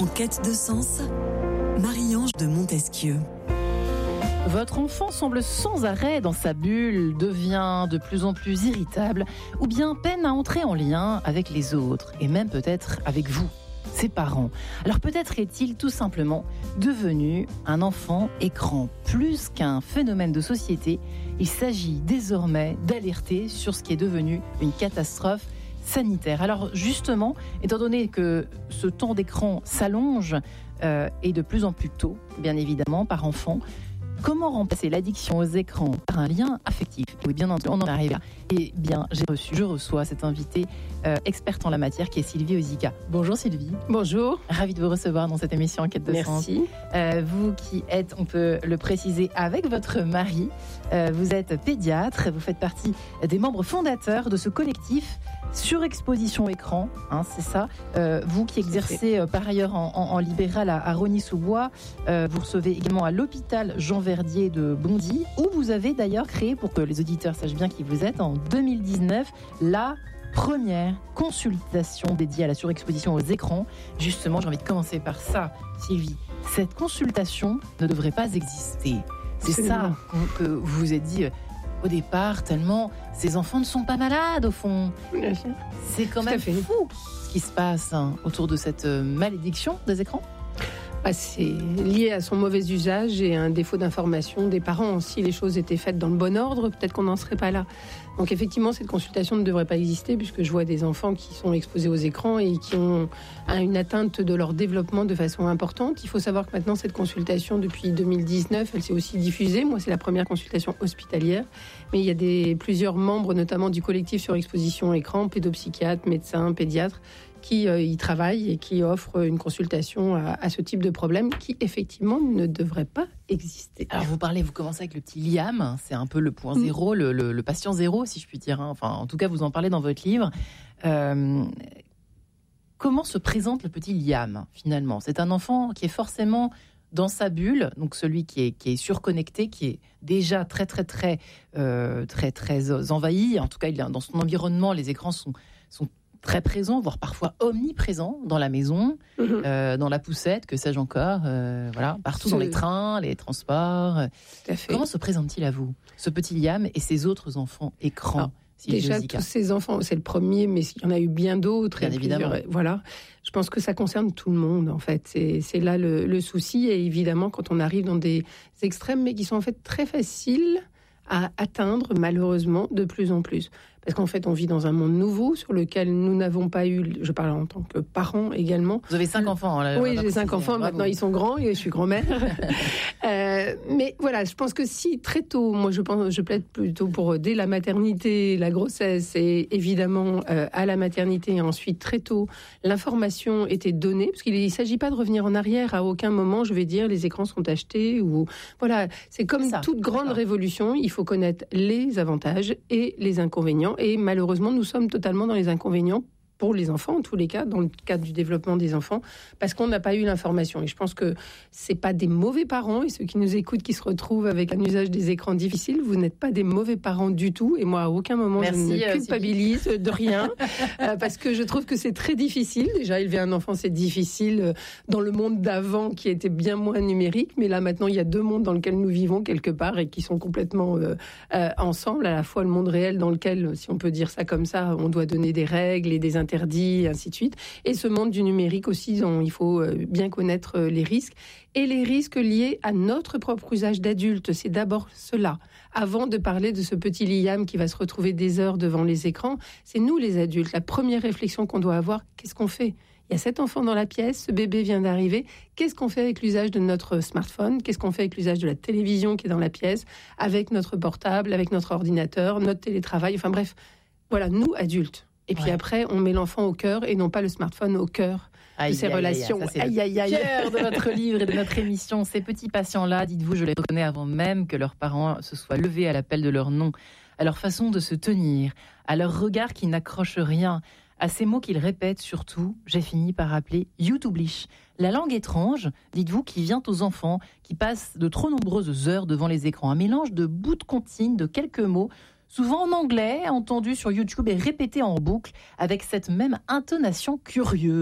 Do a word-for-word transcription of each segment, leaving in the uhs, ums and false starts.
En quête de sens, Marie-Ange de Montesquieu. Votre enfant semble sans arrêt dans sa bulle, devient de plus en plus irritable ou bien peine à entrer en lien avec les autres et même peut-être avec vous, ses parents. Alors peut-être est-il tout simplement devenu un enfant écran. Plus qu'un phénomène de société, il s'agit désormais d'alerter sur ce qui est devenu une catastrophe sanitaire. Alors justement, étant donné que ce temps d'écran s'allonge euh, et de plus en plus tôt, bien évidemment, par enfant, comment remplacer l'addiction aux écrans par un lien affectif? Oui, bien entendu, on en arrive là. Et bien, j'ai reçu, je reçois cette invitée euh, experte en la matière qui est Sylvie Ozika. Bonjour Sylvie. Bonjour. Ravie de vous recevoir dans cette émission Enquête de Sens. Merci. Euh, vous qui êtes, on peut le préciser, avec votre mari, euh, vous êtes pédiatre, vous faites partie des membres fondateurs de ce collectif Surexposition écran, hein, c'est ça. Euh, vous qui exercez euh, par ailleurs en, en, en libéral à, à Rosny-sous-Bois, euh, vous recevez également à l'hôpital Jean Verdier de Bondy, où vous avez d'ailleurs créé, pour que les auditeurs sachent bien qui vous êtes, en deux mille dix-neuf, la première consultation dédiée à la surexposition aux écrans. Justement, j'ai envie de commencer par ça, Sylvie. Cette consultation ne devrait pas exister. C'est ça que vous vous êtes dit au départ, tellement ces enfants ne sont pas malades au fond. C'est quand même fou ce qui se passe hein, autour de cette malédiction des écrans. Ah, c'est lié à son mauvais usage et à un défaut d'information des parents. Si les choses étaient faites dans le bon ordre, peut-être qu'on n'en serait pas là. Donc effectivement, cette consultation ne devrait pas exister puisque je vois des enfants qui sont exposés aux écrans et qui ont une atteinte de leur développement de façon importante. Il faut savoir que maintenant, cette consultation, depuis deux mille dix-neuf, elle s'est aussi diffusée. Moi, c'est la première consultation hospitalière. Mais il y a des, plusieurs membres, notamment du collectif Surexposition écran, pédopsychiatres, médecins, pédiatres, qui euh, y travaillent et qui offrent une consultation à, à ce type de problème qui, effectivement, ne devrait pas exister. Alors, vous parlez, vous commencez avec le petit Liam, c'est un peu le point zéro, mmh. le, le, le patient zéro, si je puis dire. Hein. Enfin, en tout cas, vous en parlez dans votre livre. Euh, comment se présente le petit Liam, finalement? C'est un enfant qui est forcément dans sa bulle, donc celui qui est, qui est surconnecté, qui est déjà très, très, très, euh, très, très envahi. En tout cas, il est dans son environnement, les écrans sont, sont très présent, voire parfois omniprésent dans la maison, mmh. euh, dans la poussette, que sais-je encore, euh, voilà, partout dans les trains, les transports. Tout à fait. Comment se présente-t-il à vous, ce petit Liam et ses autres enfants écrans? Alors, déjà, Ozika. Tous ces enfants, c'est le premier, mais il y en a eu bien d'autres. Bien évidemment. Voilà. Je pense que ça concerne tout le monde, en fait. C'est, c'est là le, le souci. Et évidemment, quand on arrive dans des extrêmes, mais qui sont en fait très faciles à atteindre, malheureusement, de plus en plus. Parce qu'en fait, on vit dans un monde nouveau sur lequel nous n'avons pas eu, je parle en tant que parent également. Vous avez cinq enfants. Là, oui, j'ai cinq enfants. Maintenant, ils sont grands et je suis grand-mère. euh, mais voilà, je pense que si très tôt, moi je pense, je plaide plutôt pour dès la maternité, la grossesse et évidemment euh, à la maternité et ensuite très tôt, l'information était donnée. Parce qu'il ne s'agit pas de revenir en arrière. À aucun moment, je vais dire, les écrans sont achetés ou voilà. C'est comme ça, toute grande d'accord. révolution. Il faut connaître les avantages et les inconvénients. Et malheureusement, nous sommes totalement dans les inconvénients pour les enfants, en tous les cas, dans le cadre du développement des enfants, parce qu'on n'a pas eu l'information. Et je pense que c'est pas des mauvais parents, et ceux qui nous écoutent, qui se retrouvent avec un usage des écrans difficile, vous n'êtes pas des mauvais parents du tout. Et moi, à aucun moment, Merci, je ne culpabilise euh, de rien, euh, parce que je trouve que c'est très difficile. Déjà, élever un enfant, c'est difficile euh, dans le monde d'avant, qui était bien moins numérique. Mais là, maintenant, il y a deux mondes dans lesquels nous vivons quelque part, et qui sont complètement euh, euh, ensemble. À la fois le monde réel, dans lequel, si on peut dire ça comme ça, on doit donner des règles et des interdits, et ainsi de suite. Et ce monde du numérique aussi, dont il faut bien connaître les risques. Et les risques liés à notre propre usage d'adulte, c'est d'abord cela. Avant de parler de ce petit Liam qui va se retrouver des heures devant les écrans, c'est nous les adultes. La première réflexion qu'on doit avoir, qu'est-ce qu'on fait ? Il y a cet enfant dans la pièce, ce bébé vient d'arriver. Qu'est-ce qu'on fait avec l'usage de notre smartphone ? Qu'est-ce qu'on fait avec l'usage de la télévision qui est dans la pièce ? Avec notre portable, avec notre ordinateur, notre télétravail, enfin bref. Voilà, nous adultes. Et puis ouais. après, on met l'enfant au cœur et non pas le smartphone au cœur aïe, de ses aïe, relations. Aïe, ça, c'est aïe, aïe, aïe. Le cœur de votre livre et de notre émission. Ces petits patients-là, dites-vous, je les reconnais avant même que leurs parents se soient levés à l'appel de leur nom, à leur façon de se tenir, à leur regard qui n'accroche rien, à ces mots qu'ils répètent surtout, j'ai fini par appeler YouTublish. La langue étrange, dites-vous, qui vient aux enfants, qui passent de trop nombreuses heures devant les écrans. Un mélange de bouts de comptines, de quelques mots, souvent en anglais, entendu sur YouTube et répété en boucle, avec cette même intonation curieuse.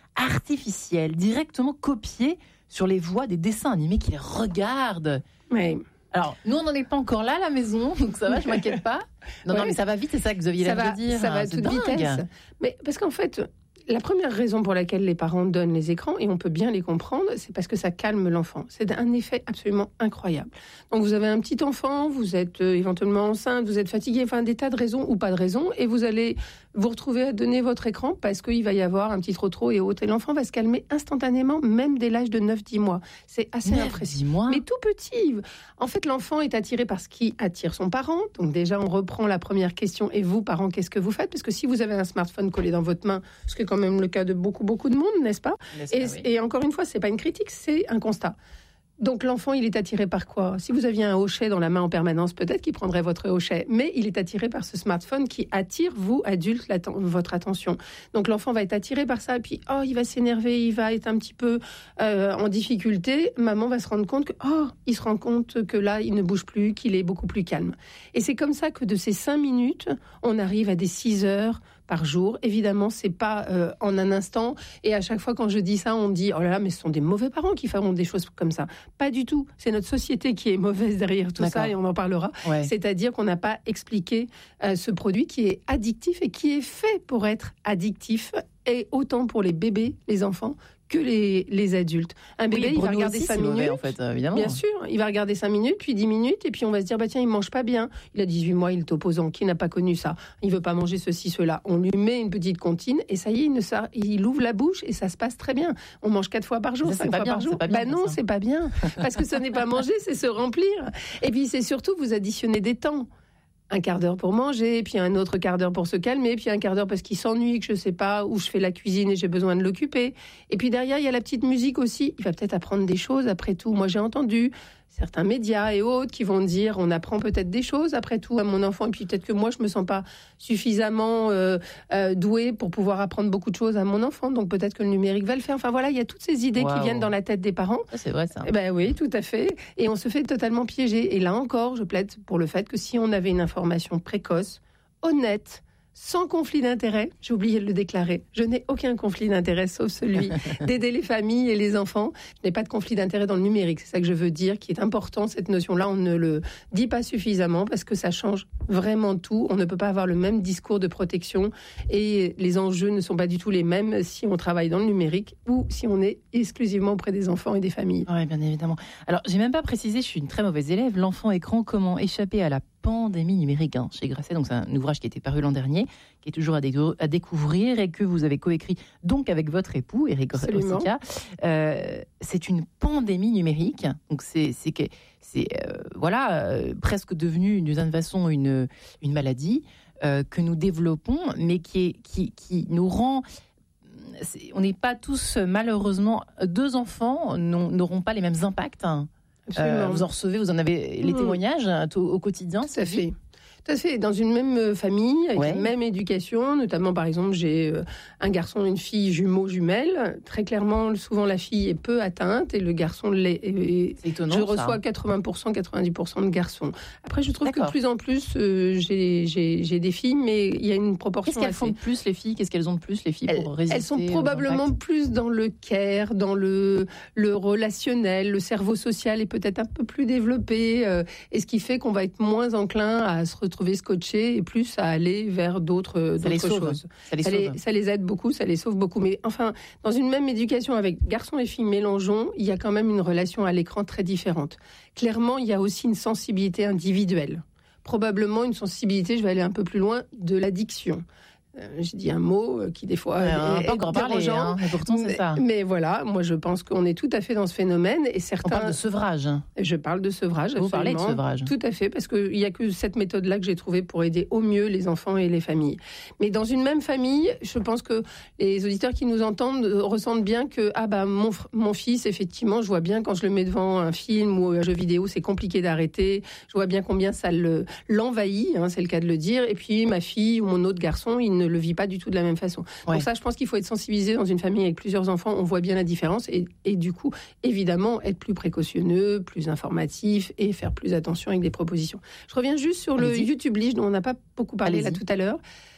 artificielles, directement copiées sur les voix des dessins animés qu'ils regardent. Oui. Alors, nous, on n'en est pas encore là à la maison, donc ça va, je ne m'inquiète pas. Non, ouais. non, mais ça va vite, c'est ça que Xavier vient de dire. Ça va à c'est toute dingue. vitesse. Mais parce qu'en fait, la première raison pour laquelle les parents donnent les écrans, et on peut bien les comprendre, c'est parce que ça calme l'enfant. C'est un effet absolument incroyable. Donc, vous avez un petit enfant, vous êtes euh, éventuellement enceinte, vous êtes fatigué, enfin, des tas de raisons ou pas de raisons, et vous allez vous retrouver à donner votre écran parce qu'il va y avoir un petit trotro et autres. Et l'enfant va se calmer instantanément, même dès l'âge de neuf dix mois. C'est assez impressionnant. Mais tout petit. En fait, l'enfant est attiré par ce qui attire son parent. Donc déjà, on reprend la première question. Et vous, parents, qu'est-ce que vous faites ? Parce que si vous avez un smartphone collé dans votre main, ce qui est quand même le cas de beaucoup, beaucoup de monde, n'est-ce pas ? N'est-ce et, pas, oui. et encore une fois, c'est pas une critique, c'est un constat. Donc l'enfant, il est attiré par quoi ? Si vous aviez un hochet dans la main en permanence, peut-être qu'il prendrait votre hochet. Mais il est attiré par ce smartphone qui attire, vous, adultes, votre attention. Donc l'enfant va être attiré par ça. Et puis, oh, il va s'énerver, il va être un petit peu euh, en difficulté. Maman va se rendre compte que, oh, il se rend compte que là, il ne bouge plus, qu'il est beaucoup plus calme. Et c'est comme ça que de ces cinq minutes, on arrive à des six heures par jour. Évidemment, c'est pas euh, en un instant. Et à chaque fois, quand je dis ça, on dit « Oh là là, mais ce sont des mauvais parents qui feront des choses comme ça. » Pas du tout. C'est notre société qui est mauvaise derrière tout D'accord. ça et on en parlera. Ouais. C'est-à-dire qu'on n'a pas expliqué euh, ce produit qui est addictif et qui est fait pour être addictif, et autant pour les bébés, les enfants, que les, les adultes. Un bébé, oui, il va regarder cinq minutes. Mauvais, en fait, évidemment. Bien sûr, il va regarder cinq minutes, puis dix minutes, et puis on va se dire, bah tiens, il mange pas bien. Il a dix-huit mois, il est opposant. Qui n'a pas connu ça ? Il veut pas manger ceci, cela. On lui met une petite comptine, et ça y est, il, ne ça, il ouvre la bouche, et ça se passe très bien. On mange quatre fois par jour, ça, cinq fois bien, par jour. Pas bien, bah non, ça. C'est pas bien. Parce que ce n'est pas manger, c'est se remplir. Et puis c'est surtout, vous additionnez des temps. Un quart d'heure pour manger, puis un autre quart d'heure pour se calmer, puis un quart d'heure parce qu'il s'ennuie, que je sais pas, où je fais la cuisine et j'ai besoin de l'occuper. Et puis derrière, il y a la petite musique aussi. Il va peut-être apprendre des choses après tout. Moi, j'ai entendu certains médias et autres qui vont dire on apprend peut-être des choses après tout à mon enfant, et puis peut-être que moi je me sens pas suffisamment euh, euh, douée pour pouvoir apprendre beaucoup de choses à mon enfant, donc peut-être que le numérique va le faire. Enfin voilà, il y a toutes ces idées wow. qui viennent dans la tête des parents. Ça, c'est vrai ça. Eh ben oui, tout à fait. Et on se fait totalement piéger. Et là encore, je plaide pour le fait que si on avait une information précoce, honnête, sans conflit d'intérêt, j'ai oublié de le déclarer, je n'ai aucun conflit d'intérêt sauf celui d'aider les familles et les enfants. Je n'ai pas de conflit d'intérêt dans le numérique, c'est ça que je veux dire, qui est important, cette notion-là, on ne le dit pas suffisamment parce que ça change vraiment tout. On ne peut pas avoir le même discours de protection et les enjeux ne sont pas du tout les mêmes si on travaille dans le numérique ou si on est exclusivement auprès des enfants et des familles. Oui, bien évidemment. Alors, j'ai même pas précisé, je suis une très mauvaise élève, l'enfant écran, comment échapper à la pandémie numérique hein, chez Grasset. Donc c'est un ouvrage qui a été paru l'an dernier, qui est toujours à, dé- à découvrir et que vous avez coécrit donc avec votre époux, Éric Rossica. Euh, c'est une pandémie numérique. Donc c'est, c'est, que, c'est euh, voilà, euh, presque devenu d'une certaine façon une, une maladie euh, que nous développons, mais qui, est, qui, qui nous rend... C'est, on n'est pas tous, malheureusement, deux enfants n'auront pas les mêmes impacts. Euh, vous en recevez, vous en avez les témoignages mmh. au, au quotidien. Tout à fait. Tout à fait. Dans une même famille, avec ouais. la même éducation, notamment par exemple, j'ai un garçon et une fille jumeaux jumelles. Très clairement, souvent la fille est peu atteinte et le garçon l'est. Et c'est étonnant. Je reçois ça. quatre-vingts pour cent, quatre-vingt-dix pour cent de garçons. Après, je trouve D'accord. que de plus en plus, euh, j'ai, j'ai, j'ai des filles, mais il y a une proportion. Qu'est-ce qu'elles assez... font de plus les filles ? Qu'est-ce qu'elles ont de plus les filles pour elles, résister ? Elles sont probablement plus dans le care, dans le, le relationnel, le cerveau social est peut-être un peu plus développé, euh, et ce qui fait qu'on va être moins enclin à se retrouver scotché et plus à aller vers d'autres, ça d'autres choses. Ça les, ça, les, ça les aide beaucoup, ça les sauve beaucoup. Mais enfin, dans une même éducation avec garçons et filles mélangeons, il y a quand même une relation à l'écran très différente. Clairement, il y a aussi une sensibilité individuelle. Probablement une sensibilité, je vais aller un peu plus loin, de l'addiction. Euh, j'ai dit un mot qui des fois ouais, est, est encore dérangeant, hein, et pourtant c'est mais, ça. Mais voilà, moi je pense qu'on est tout à fait dans ce phénomène et certains. On parle de sevrage. Je parle de sevrage. Vous parlez de sevrage. Tout à fait, parce qu'il n'y a que cette méthode-là que j'ai trouvée pour aider au mieux les enfants et les familles. Mais dans une même famille, je pense que les auditeurs qui nous entendent ressentent bien que ah bah mon mon fils, effectivement, je vois bien quand je le mets devant un film ou un jeu vidéo, c'est compliqué d'arrêter. Je vois bien combien ça le l'envahit, hein, c'est le cas de le dire. Et puis ma fille ou mon autre garçon, il ne le vit pas du tout de la même façon. Ouais. Pour ça, je pense qu'il faut être sensibilisé dans une famille avec plusieurs enfants. On voit bien la différence et, et du coup, évidemment, être plus précautionneux, plus informatif et faire plus attention avec des propositions. Je reviens juste sur Allez-y. le YouTube Liche dont on n'a pas beaucoup parlé Allez-y. là tout à l'heure.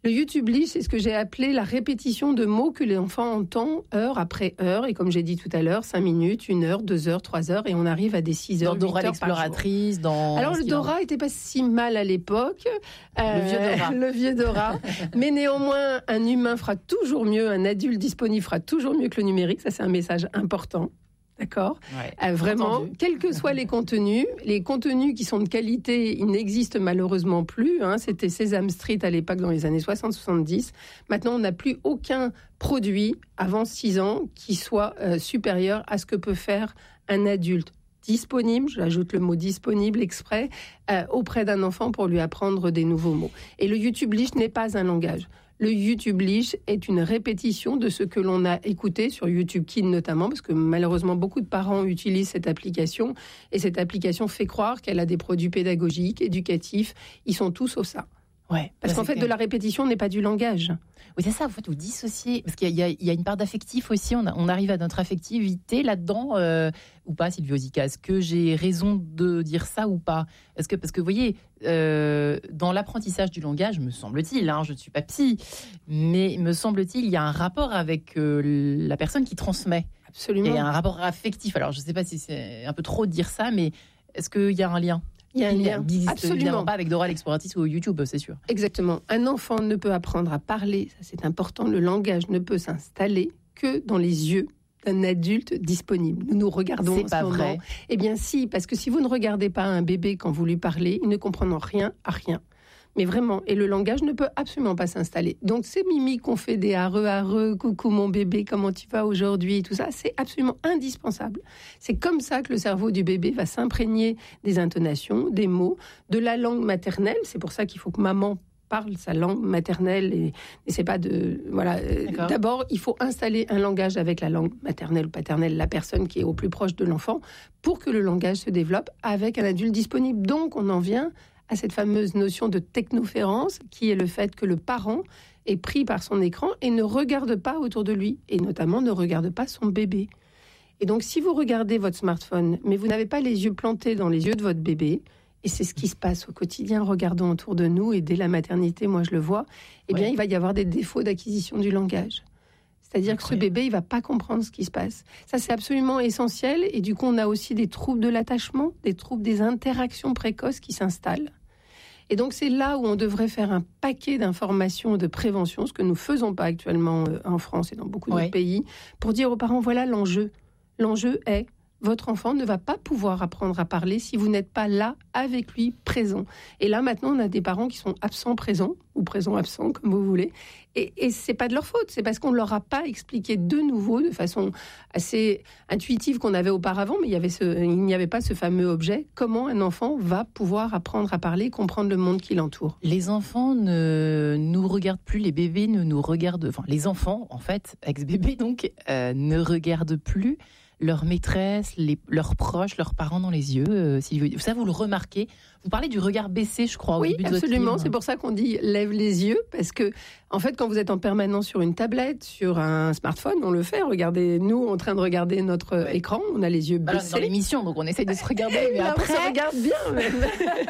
Le YouTubelish, c'est ce que j'ai appelé la répétition de mots que l'enfant entend heure après heure. Et comme j'ai dit tout à l'heure, cinq minutes, une heure, deux heures, trois heures, et on arrive à des six heures, dans huit Dora heures par jour. l'exploratrice, dans... Alors, le Dora n'était pas si mal à l'époque. Le vieux Dora. Le vieux Dora. Mais néanmoins, un humain fera toujours mieux, un adulte disponible fera toujours mieux que le numérique. Ça, c'est un message important. D'accord. Ouais, euh, vraiment, entendu. quels que soient les contenus, les contenus qui sont de qualité, ils n'existent malheureusement plus. Hein. C'était Sesame Street à l'époque dans les années soixante soixante-dix. Maintenant, on n'a plus aucun produit avant six ans qui soit euh, supérieur à ce que peut faire un adulte disponible, j'ajoute le mot disponible exprès, euh, auprès d'un enfant pour lui apprendre des nouveaux mots. Et le YouTubelish n'est pas un langage. Le YouTubelish est une répétition de ce que l'on a écouté sur YouTube Kids notamment, parce que malheureusement beaucoup de parents utilisent cette application et cette application fait croire qu'elle a des produits pédagogiques, éducatifs. Ils sont tous au ça. Ouais, Parce bah, qu'en fait, clair. de la répétition n'est pas du langage. Oui, c'est ça, en fait, vous dissociez. Parce qu'il y a, il y a une part d'affectif aussi. On, a, on arrive à notre affectivité là-dedans, euh, ou pas, Sylvie Ozika? Est-ce que j'ai raison de dire ça ou pas? Est-ce que, parce que vous voyez, euh, dans l'apprentissage du langage, me semble-t-il, hein, je ne suis pas psy, mais me semble-t-il, il y a un rapport avec euh, la personne qui transmet. Absolument. Et un rapport affectif. Alors, je ne sais pas si c'est un peu trop de dire ça, mais est-ce qu'il y a un lien? Il y a un lien. Il n'existe Absolument. évidemment pas avec Dora l'exploratrice ou YouTube, c'est sûr. Exactement. Un enfant ne peut apprendre à parler, ça c'est important. Le langage ne peut s'installer que dans les yeux d'un adulte disponible. Nous nous regardons C'est en pas ce moment. vrai. Eh bien si, parce que si vous ne regardez pas un bébé quand vous lui parlez, il ne comprend rien à rien. Mais vraiment, et le langage ne peut absolument pas s'installer. Donc ces mimiques qu'on fait des areux, areux, coucou mon bébé, comment tu vas aujourd'hui, tout ça, c'est absolument indispensable. C'est comme ça que le cerveau du bébé va s'imprégner des intonations, des mots, de la langue maternelle. C'est pour ça qu'il faut que maman parle sa langue maternelle et n'essaie pas de... Voilà. D'accord. D'abord, il faut installer un langage avec la langue maternelle ou paternelle, la personne qui est au plus proche de l'enfant, pour que le langage se développe avec un adulte disponible. Donc, on en vient à cette fameuse notion de technoférence, qui est le fait que le parent est pris par son écran et ne regarde pas autour de lui, et notamment ne regarde pas son bébé. Et donc, si vous regardez votre smartphone, mais vous n'avez pas les yeux plantés dans les yeux de votre bébé, et c'est ce qui se passe au quotidien, regardons autour de nous, et dès la maternité, moi je le vois, eh bien, Ouais. il va y avoir des défauts d'acquisition du langage. C'est-à-dire Incroyable. que ce bébé, il va pas comprendre ce qui se passe. Ça, c'est absolument essentiel. Et du coup, on a aussi des troubles de l'attachement, des troubles des interactions précoces qui s'installent. Et donc, c'est là où on devrait faire un paquet d'informations de prévention, ce que nous ne faisons pas actuellement euh, en France et dans beaucoup d'autres Ouais. pays, pour dire aux parents, voilà l'enjeu. L'enjeu est, votre enfant ne va pas pouvoir apprendre à parler si vous n'êtes pas là avec lui, présent. Et là, maintenant, on a des parents qui sont absents-présents, ou présents-absents, comme vous voulez. Et, et ce n'est pas de leur faute, c'est parce qu'on ne leur a pas expliqué de nouveau, de façon assez intuitive qu'on avait auparavant, mais il, y avait ce, il n'y avait pas ce fameux objet, comment un enfant va pouvoir apprendre à parler, comprendre le monde qui l'entoure. Les enfants ne nous regardent plus, les bébés ne nous regardent... Enfin, les enfants, en fait, ex-bébés donc, euh, ne regardent plus leur maîtresse, les, leurs proches, leurs parents dans les yeux. Euh, Sylvie, ça, vous le remarquez. Vous parlez du regard baissé, je crois, au Oui, début de votre absolument. livre. C'est pour ça qu'on dit lève les yeux, parce que, en fait, quand vous êtes en permanence sur une tablette, sur un smartphone, on le fait. Regardez, nous, en train de regarder notre Ouais. écran, on a les yeux Alors, baissés. dans l'émission, donc on essaye de se regarder, mais Là, après... on se regarde bien. même.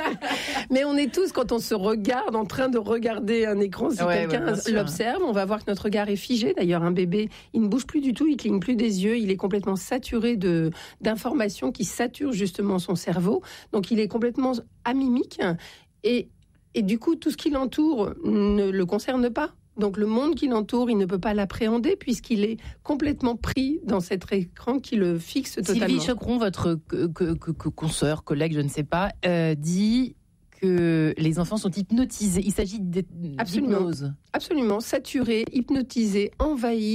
Mais on est tous, quand on se regarde, en train de regarder un écran, si Ouais, quelqu'un ouais, bien sûr. l'observe, on va voir que notre regard est figé. D'ailleurs, un bébé, il ne bouge plus du tout, il cligne plus des yeux, il est complètement saturé de, d'informations qui saturent justement son cerveau. Donc, il est complètement amimique. Et, et du coup, tout ce qui l'entoure ne le concerne pas. Donc le monde qui l'entoure, il ne peut pas l'appréhender puisqu'il est complètement pris dans cet écran qui le fixe totalement. Sylvie Choqueron, votre que, que, que, que consoeur, collègue, je ne sais pas, euh, dit que les enfants sont hypnotisés. Il s'agit d'hypnose. Absolument. Absolument, saturé, hypnotisé, envahi.